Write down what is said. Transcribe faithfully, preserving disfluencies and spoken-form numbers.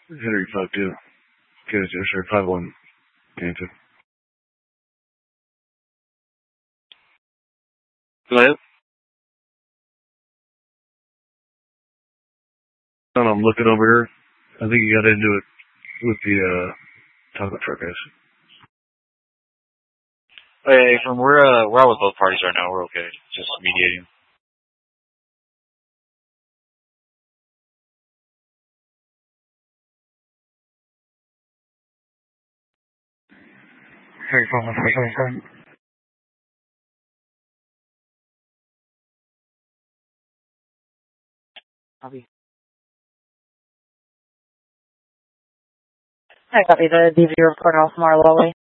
Henry five two. Okay, sorry, five one. Answer. Go ahead. And I'm looking over here. I think you got into it with the uh, taco truck, guys. Hey, from we're uh, we're out with both parties right now. We're okay. Just mediating. Sorry, phone one four seven seven. Copy. Hi, copy. The D V report off Marlowe.